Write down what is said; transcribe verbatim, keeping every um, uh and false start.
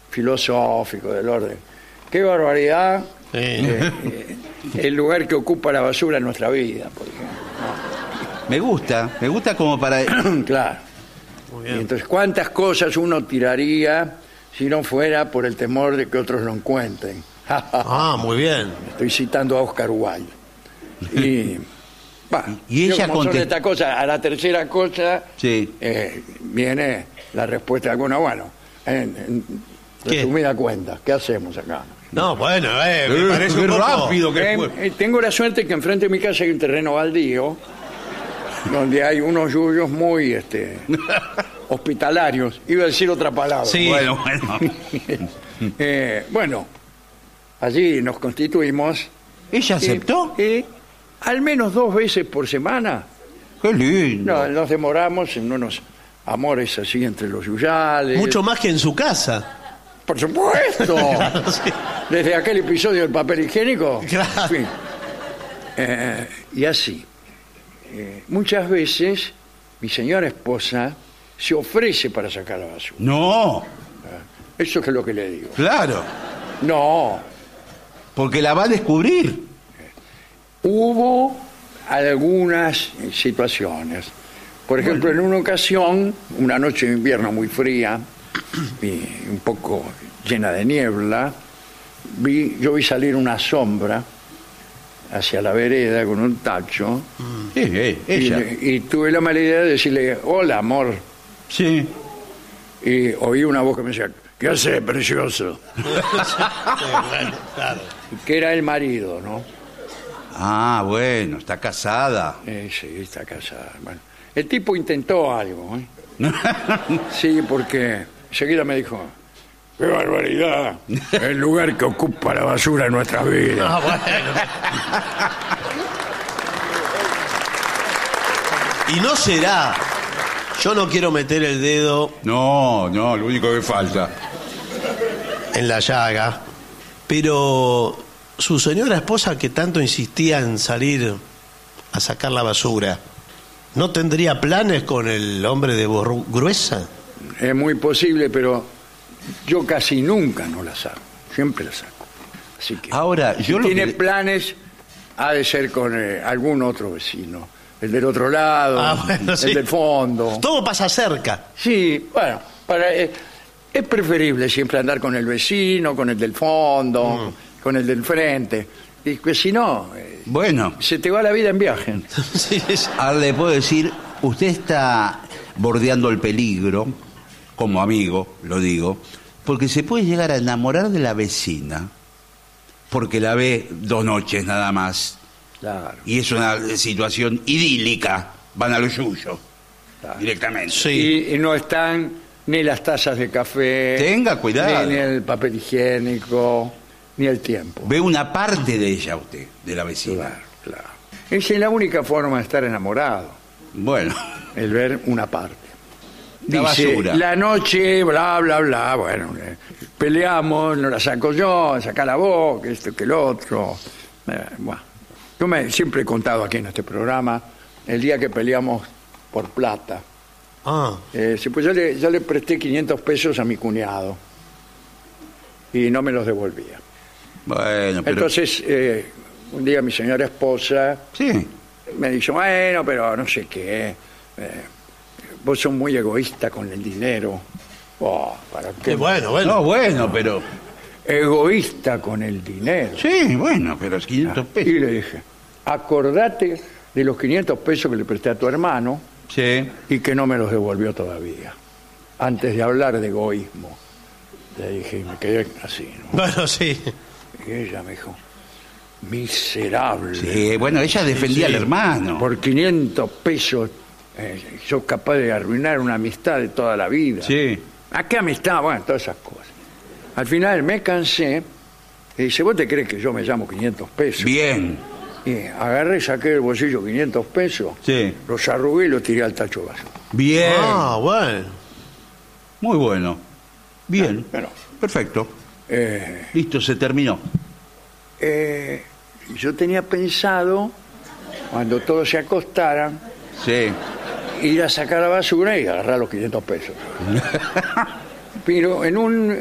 filosófico del orden. ¡Qué barbaridad! Sí. Eh, eh, el lugar que ocupa la basura en nuestra vida, por ejemplo. Me gusta, me gusta como para... Claro. Muy Y bien. entonces, ¿cuántas cosas uno tiraría si no fuera por el temor de que otros lo encuentren? Ah, muy bien. Estoy citando a Oscar Wilde. Y, bah, Y ella como son contest- estas cosas, a la tercera cosa Sí. eh, viene la respuesta de alguna. Bueno, en, en ¿Qué? resumida cuenta, ¿qué hacemos acá? No, bueno, eh, me parece Qué un poco... rápido que Eh, fue. eh, tengo la suerte que enfrente de mi casa hay un terreno baldío donde hay unos yuyos muy este, hospitalarios. Iba a decir otra palabra. Sí. Bueno, bueno. Eh, bueno, allí nos constituimos. ¿Ella aceptó? Y, y al menos dos veces por semana Qué lindo. no, nos demoramos en unos amores así entre los yuyales. Mucho más que en su casa. Por supuesto. Sí. Desde aquel episodio del papel higiénico. Claro. En fin. Eh, y así. Eh, muchas veces mi señora esposa se ofrece para sacar la basura. No, Eso es lo que le digo. claro. No. Porque la va a descubrir. Hubo algunas eh, situaciones. Por ejemplo, en una ocasión, una noche de invierno muy fría y un poco llena de niebla, vi, yo vi salir una sombra hacia la vereda con un tacho Sí, eh, y, ella. le- y tuve la mala idea de decirle, hola, amor. Sí. Y oí una voz que me decía, ¿qué hace, precioso? Sí, bueno, claro. Que era el marido, ¿no? Ah, bueno, está casada. Eh, sí, está casada. Bueno, el tipo intentó algo, ¿eh? Sí, porque enseguida me dijo, ¡qué barbaridad! El lugar que ocupa la basura en nuestras vidas. Ah, bueno. Y no será. Yo no quiero meter el dedo No, no, lo único que falta. en la llaga, pero su señora esposa, que tanto insistía en salir a sacar la basura, ¿no tendría planes con el hombre de voz ru- gruesa? Es muy posible, pero yo casi nunca no la saco. Siempre la saco. Así que, Ahora, si yo lo tiene que... planes, ha de ser con eh, algún otro vecino. El del otro lado, Ah, bueno, sí. el del fondo. Todo pasa cerca. Sí, bueno, para, eh, es preferible siempre andar con el vecino, con el del fondo, con el del frente. Y que si no, eh, Bueno, se te va la vida en viaje. Sí, sí. ahora le puedo decir, usted está bordeando el peligro, como amigo, lo digo, porque se puede llegar a enamorar de la vecina, porque la ve dos noches nada más, Claro. y es una situación idílica, van a lo suyo, Claro. directamente. Sí. Y, y no están ni las tazas de café, Tenga cuidado. ni, ni el papel higiénico, ni el tiempo. Ve una parte de ella usted, de la vecina. Claro, claro. Esa es la única forma de estar enamorado, Bueno, el ver una parte. La Dice, basura. la noche, bla, bla, bla, bueno, eh, peleamos, no la saco yo, saca la voz, que esto, que el otro. Eh, bueno. Yo me, siempre he contado aquí en este programa el día que peleamos por plata. Ah, Eh, sí, pues yo le, yo le presté quinientos pesos a mi cuñado y no me los devolvía. bueno, pero... Entonces, eh, un día mi señora esposa Sí, me dijo, bueno, pero no sé qué, eh, vos sos muy egoísta con el dinero. Oh, ¿para qué? qué bueno, bueno. no, bueno, pero... Egoísta con el dinero. Sí, bueno, pero es quinientos Y pesos. le dije, acordate de los quinientos pesos que le presté a tu hermano Sí. y que no me los devolvió todavía. Antes de hablar de egoísmo, le dije, y me quedé así, ¿no? Bueno, sí. Y ella me dijo, miserable. Sí, bueno, ella defendía Sí. al hermano. Por quinientos pesos eh, sos capaz de arruinar una amistad de toda la vida. Sí. ¿A qué amistad? Bueno, todas esas cosas. Al final me cansé y dice, ¿vos te crees que yo me llamo quinientos pesos? Bien. Y agarré y saqué del bolsillo quinientos pesos, Sí. los arrugué y los tiré al tacho vaso. Bien. Ah, bueno. Muy bueno. Bien. Bueno, Perfecto. eh, Listo, se terminó. eh, yo tenía pensado, cuando todos se acostaran, Sí. ir a sacar la basura y agarrar los quinientos pesos. Pero en un